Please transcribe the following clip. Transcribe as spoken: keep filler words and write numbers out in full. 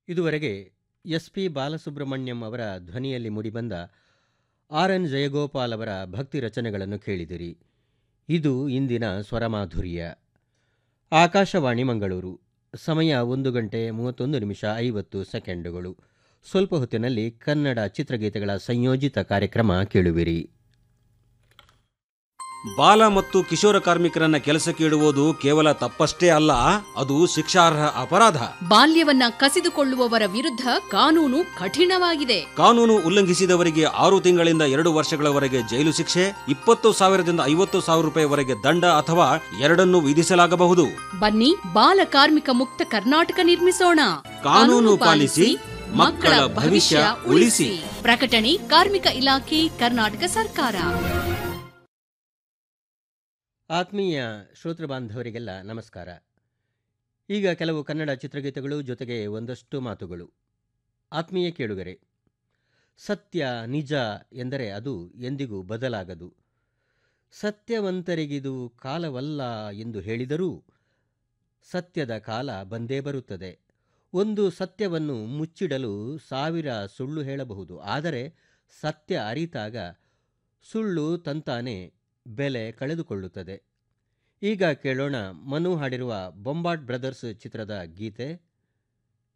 ಇದುವರೆಗೆ S P Balasubrahmanyam ಅವರ ಧ್ವನಿಯಲ್ಲಿ ಮೂಡಿಬಂದ ಆರ್ ಎನ್ ಜಯಗೋಪಾಲ್ ಅವರ ಭಕ್ತಿ ರಚನೆಗಳನ್ನು ಕೇಳಿದಿರಿ. ಇದು ಇಂದಿನ ಸ್ವರಮಾಧುರ್ಯ. ಆಕಾಶವಾಣಿ ಮಂಗಳೂರು. ಸಮಯ ಒಂದು ಗಂಟೆ ಮೂವತ್ತೊಂದು ನಿಮಿಷ ಐವತ್ತು ಸೆಕೆಂಡುಗಳು. ಸ್ವಲ್ಪ ಹೊತ್ತಿನಲ್ಲಿ ಕನ್ನಡ ಚಿತ್ರಗೀತೆಗಳ ಸಂಯೋಜಿತ ಕಾರ್ಯಕ್ರಮ ಕೇಳುವಿರಿ. ಬಾಲ ಮತ್ತು ಕಿಶೋರ ಕಾರ್ಮಿಕರನ್ನ ಕೆಲಸಕ್ಕೆ ಇಡುವುದು ಕೇವಲ ತಪ್ಪಷ್ಟೇ ಅಲ್ಲ, ಅದು ಶಿಕ್ಷಾರ್ಹ ಅಪರಾಧ. ಬಾಲ್ಯವನ್ನ ಕಸಿದುಕೊಳ್ಳುವವರ ವಿರುದ್ಧ ಕಾನೂನು ಕಠಿಣವಾಗಿದೆ. ಕಾನೂನು ಉಲ್ಲಂಘಿಸಿದವರಿಗೆ ಆರು ತಿಂಗಳಿಂದ ಎರಡು ವರ್ಷಗಳವರೆಗೆ ಜೈಲು ಶಿಕ್ಷೆ, ಇಪ್ಪತ್ತು ಸಾವಿರದಿಂದ ಐವತ್ತು ಸಾವಿರ ರೂಪಾಯಿವರೆಗೆ ದಂಡ ಅಥವಾ ಎರಡನ್ನೂ ವಿಧಿಸಲಾಗಬಹುದು. ಬನ್ನಿ, ಬಾಲ ಕಾರ್ಮಿಕ ಮುಕ್ತ ಕರ್ನಾಟಕ ನಿರ್ಮಿಸೋಣ. ಕಾನೂನು ಪಾಲಿಸಿ, ಮಕ್ಕಳ ಭವಿಷ್ಯ ಉಳಿಸಿ. ಪ್ರಕಟಣೆ ಕಾರ್ಮಿಕ ಇಲಾಖೆ, ಕರ್ನಾಟಕ ಸರ್ಕಾರ. ಆತ್ಮೀಯ ಶ್ರೋತೃ ಬಾಂಧವರಿಗೆಲ್ಲ ನಮಸ್ಕಾರ. ಈಗ ಕೆಲವು ಕನ್ನಡ ಚಿತ್ರಗೀತೆಗಳು, ಜೊತೆಗೆ ಒಂದಷ್ಟು ಮಾತುಗಳು. ಆತ್ಮೀಯ ಕೇಳುಗರೆ, ಸತ್ಯ ನಿಜ ಎಂದರೆ ಅದು ಎಂದಿಗೂ ಬದಲಾಗದು. ಸತ್ಯವಂತರಿಗಿದು ಕಾಲವಲ್ಲ ಎಂದು ಹೇಳಿದರೂ ಸತ್ಯದ ಕಾಲ ಬಂದೇ ಬರುತ್ತದೆ. ಒಂದು ಸತ್ಯವನ್ನು ಮುಚ್ಚಿಡಲು ಸಾವಿರ ಸುಳ್ಳು ಹೇಳಬಹುದು, ಆದರೆ ಸತ್ಯ ಅರಿತಾಗ ಸುಳ್ಳು ತಂತಾನೆ ಬೆಲೆ ಕಳೆದುಕೊಳ್ಳುತ್ತದೆ. ಈಗ ಕೇಳೋಣ ಮನು ಹಾಡಿರುವ ಬೊಂಬಾಟ್ ಬ್ರದರ್ಸ್ ಚಿತ್ರದ ಗೀತೆ.